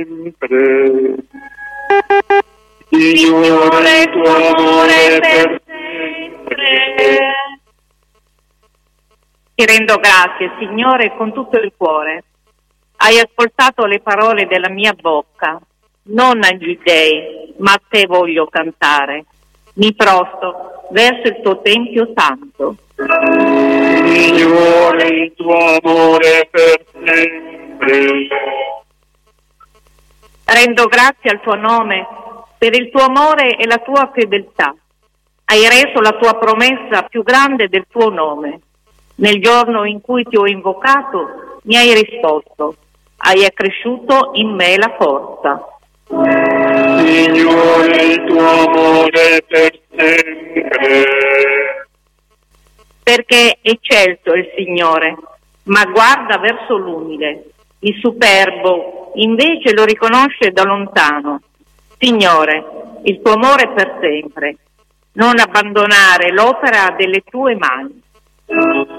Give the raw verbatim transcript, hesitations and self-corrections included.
sempre. Signore, il tuo amore per sempre. Ti rendo grazie, Signore, con tutto il cuore. Hai ascoltato le parole della mia bocca. Non agli dei, ma a te voglio cantare. Mi prostro verso il tuo tempio santo. Signore, il tuo amore per sempre. Rendo grazie al tuo nome per il tuo amore e la tua fedeltà. Hai reso la tua promessa più grande del tuo nome. Nel giorno in cui ti ho invocato, mi hai risposto. Hai accresciuto in me la forza. Signore, il tuo amore per sempre. Perché eccelso è il Signore, ma guarda verso l'umile. Il superbo invece lo riconosce da lontano. Signore, il tuo amore è per sempre. Non abbandonare l'opera delle tue mani.